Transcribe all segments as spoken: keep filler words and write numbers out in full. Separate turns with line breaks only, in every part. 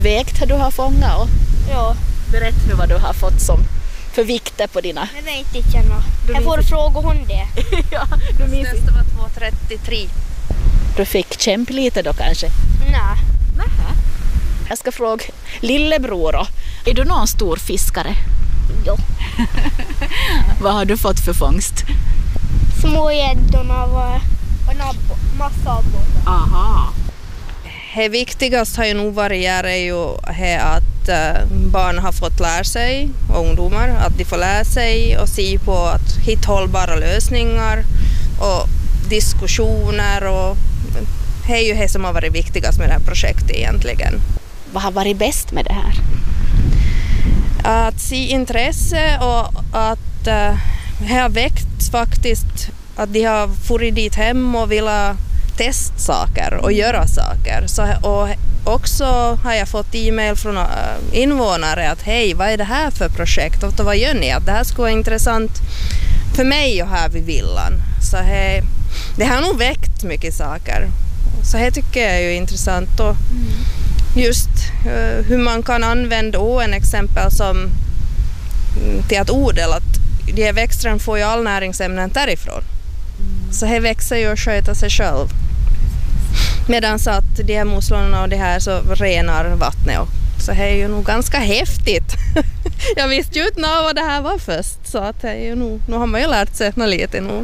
Vägt du har fångat och
Ja.
berätta nu vad du har fått som för vikter på dina.
Jag vet inte gärna. Jag får fråga hon det.
Ja, du minns
Det var två trettiotre.
Du fick kämpa lite då kanske.
Nej.
Nähä. Jag ska fråga lillebror då. Är du någon stor fiskare?
Jo.
Vad har du fått för fångst?
Små gäddorna var och nabbo, massa abbor.
Aha.
Det viktigaste har ju nog varit är ju att barn har fått lära sig, och ungdomar, att de får lära sig och se på att hitta hållbara lösningar och diskussioner, och det är ju det som har varit viktigast med det här projektet egentligen.
Vad har varit bäst med det här?
Att se intresse och att uh, det har väckt faktiskt att de har furit dit hem och vill testa saker och göra saker. Så, och också har jag fått e-mail från uh, invånare att hej, vad är det här för projekt och vad gör ni? Att det här skulle vara intressant för mig och här vid villan. Så he, det har nog väckt mycket saker. Så det tycker jag är ju intressant. Och mm. just uh, hur man kan använda oh, en exempel som till att odla, att de här växterna får ju all näringsämnen därifrån. Mm. Så det växer ju och sköter sig själv. Medan så att de här musslorna och det här så renar vattnet. Och, så det är ju nog ganska häftigt. Jag visste ju inte vad det här var först. Så att det är ju nog, nu har man ju lärt sig något lite nog.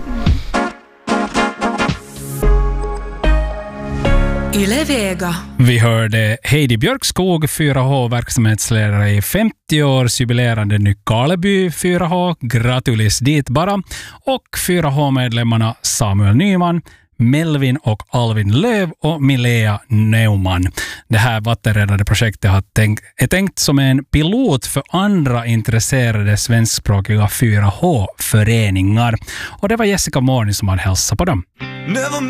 Yle Vega.
Vi hörde Heidi Björkskog, fyra H-verksamhetsledare i femtio-årsjubilerande Nykarleby fyra H. Gratulis dit bara. Och fyra H-medlemmarna Samuel Nyman, Melvin och Alvin Löv och Milea Neumann. Det här vattenräddade projektet har tänkt, är tänkt som en pilot för andra intresserade svenskspråkiga fyra H-föreningar. Och det var Jessica Morni som hade hälsat på dem.